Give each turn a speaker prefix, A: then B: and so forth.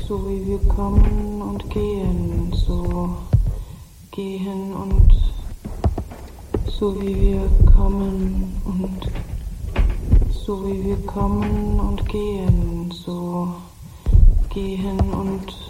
A: so wie wir kommen und gehen, so gehen und so wie wir kommen und so wie wir kommen und gehen, so gehen und